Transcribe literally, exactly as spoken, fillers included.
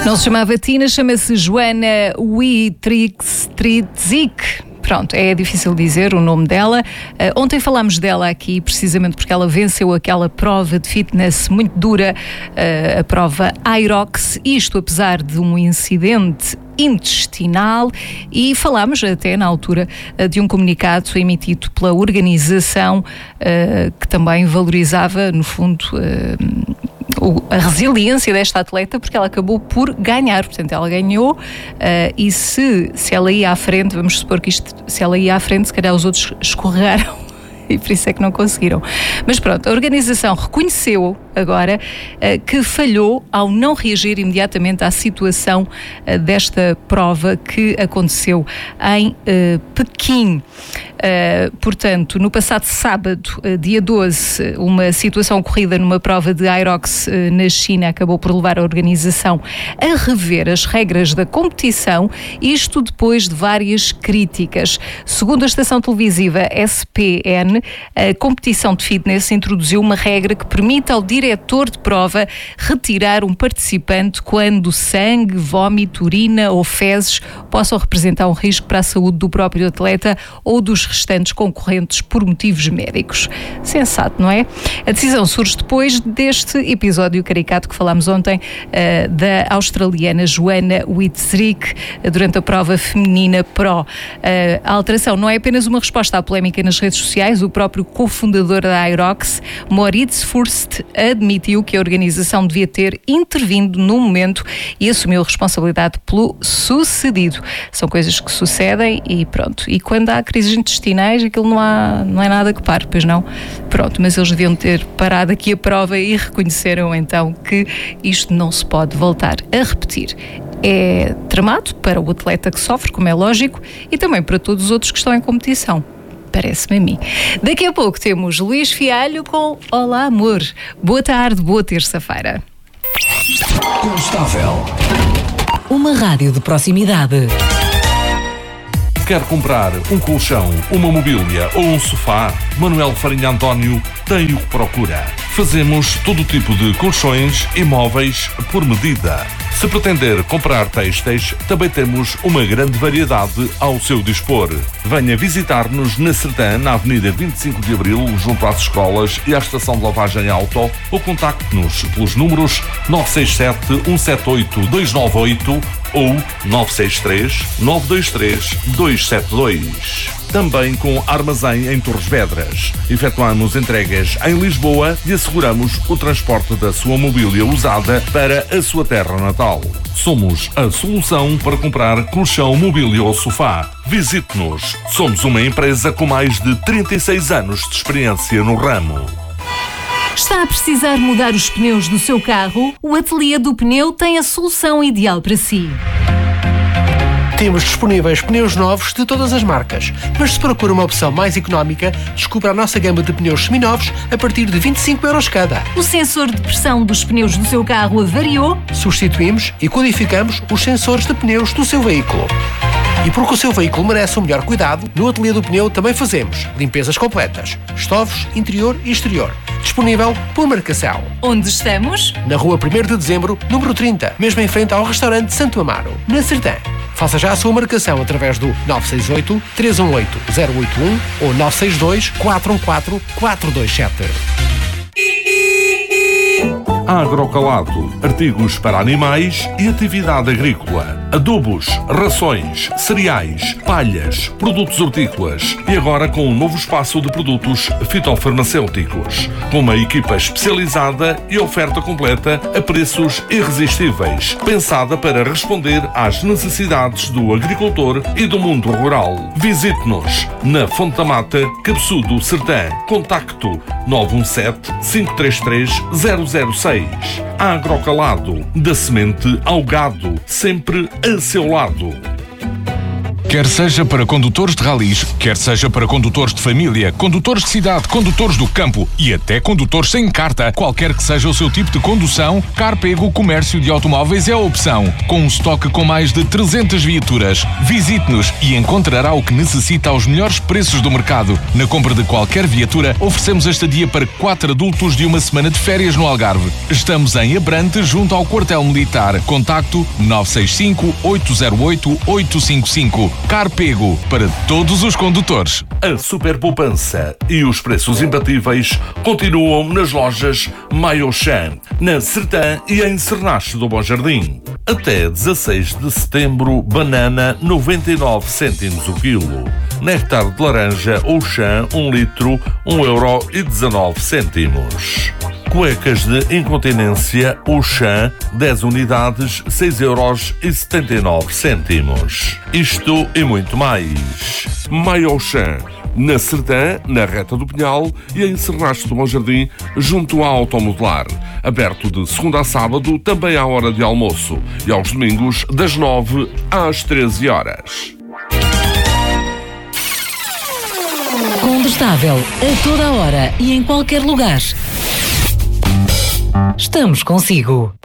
Não se chamava Tina, chama-se Joana Wittrich. Pronto, é difícil dizer o nome dela. Uh, ontem falámos dela aqui precisamente porque ela venceu aquela prova de fitness muito dura, uh, a prova Irox, isto apesar de um incidente intestinal, e falámos até na altura uh, de um comunicado emitido pela organização uh, que também valorizava, no fundo, uh, a resiliência desta atleta, porque ela acabou por ganhar, portanto ela ganhou, uh, e se, se ela ia à frente, vamos supor que isto, se ela ia à frente, se calhar os outros escorregaram e por isso é que não conseguiram. Mas pronto, a organização reconheceu agora uh, que falhou ao não reagir imediatamente à situação uh, desta prova que aconteceu em uh, Pequim. Uh, portanto, no passado sábado, uh, dia doze, uma situação ocorrida numa prova de Irox uh, na China acabou por levar a organização a rever as regras da competição, isto depois de várias críticas. Segundo a estação televisiva S P N, a competição de fitness introduziu uma regra que permite ao diretor de prova retirar um participante quando sangue, vómito, urina ou fezes possam representar um risco para a saúde do próprio atleta ou dos restantes concorrentes por motivos médicos. Sensato, não é? A decisão surge depois deste episódio caricato que falámos ontem uh, da australiana Joana Wittrich uh, durante a prova feminina Pro. Uh, a alteração não é apenas uma resposta à polémica nas redes sociais. O próprio cofundador da Irox, Moritz Furst, admitiu que a organização devia ter intervindo no momento e assumiu a responsabilidade pelo sucedido. São coisas que sucedem e pronto. E quando há crises intestinais, aquilo não, há, não é nada que pare, pois não? Pronto, mas eles deviam ter parado aqui a prova e reconheceram então que isto não se pode voltar a repetir. É tramado para o atleta que sofre, como é lógico, e também para todos os outros que estão em competição. Parece-me a mim. Daqui a pouco temos Luís Fialho com Olá Amor. Boa tarde, boa terça-feira. Instável. Uma rádio de proximidade. Quer comprar um colchão, uma mobília ou um sofá? Manuel Farinha António tem o que procura. Fazemos todo tipo de colchões e móveis por medida. Se pretender comprar têxteis, também temos uma grande variedade ao seu dispor. Venha visitar-nos na Sertã, na Avenida vinte e cinco de Abril, junto às escolas e à estação de lavagem auto, ou contacte-nos pelos números nove seis sete, um sete oito, dois nove oito ou nove seis três, nove dois três, dois sete dois. Também com armazém em Torres Vedras. Efetuamos entregas em Lisboa e asseguramos o transporte da sua mobília usada para a sua terra natal. Somos a solução para comprar colchão, mobília ou sofá. Visite-nos. Somos uma empresa com mais de trinta e seis anos de experiência no ramo. Está a precisar mudar os pneus do seu carro? O Ateliê do Pneu tem a solução ideal para si. Temos disponíveis pneus novos de todas as marcas, mas se procura uma opção mais económica, descubra a nossa gama de pneus seminovos a partir de vinte e cinco euros cada. O sensor de pressão dos pneus do seu carro avariou? Substituímos e codificamos os sensores de pneus do seu veículo. E porque o seu veículo merece o melhor cuidado, no Ateliê do Pneu também fazemos limpezas completas, estovos, interior e exterior. Disponível por marcação. Onde estamos? Na rua primeiro de dezembro, número trinta, mesmo em frente ao restaurante Santo Amaro, na Sertã. Faça já a sua marcação através do nove seis oito, três um oito, zero oito um ou nove seis dois, quatro um quatro, quatro dois sete. Agrocalado, artigos para animais e atividade agrícola, adubos, rações, cereais, palhas, produtos hortícolas e agora com um novo espaço de produtos fitofarmacêuticos, com uma equipa especializada e oferta completa a preços irresistíveis, pensada para responder às necessidades do agricultor e do mundo rural. Visite-nos na Fonte da Mata, Cabeçudo, Sertã. Contacto nove um sete, cinco três três, zero zero seis. Agrocalado, da semente ao gado, sempre a seu lado. Quer seja para condutores de ralis, quer seja para condutores de família, condutores de cidade, condutores do campo e até condutores sem carta, qualquer que seja o seu tipo de condução, Carpego Comércio de Automóveis é a opção. Com um estoque com mais de trezentas viaturas. Visite-nos e encontrará o que necessita aos melhores preços do mercado. Na compra de qualquer viatura, oferecemos a estadia para quatro adultos de uma semana de férias no Algarve. Estamos em Abrante, junto ao quartel militar. Contacto nove seis cinco, oito zero oito, oito cinco cinco. Carpego, para todos os condutores. A super poupança e os preços imbatíveis continuam nas lojas Maiochan, na Sertã e em Cernache do Bom Jardim. Até dezasseis de setembro, banana noventa e nove cêntimos o quilo. Néctar de laranja Auchan um litro, um euro e dezanove cêntimos. Cuecas de incontinência Auchan, dez unidades, seis euros e setenta e nove cêntimos. Isto e muito mais. Maiochan, na Sertã, na Reta do Pinhal e em Cernache do Bom Jardim, junto à Automodelar. Aberto de segunda a sábado, também à hora de almoço. E aos domingos, das nove às treze horas. Condestável, a toda hora e em qualquer lugar. Estamos consigo.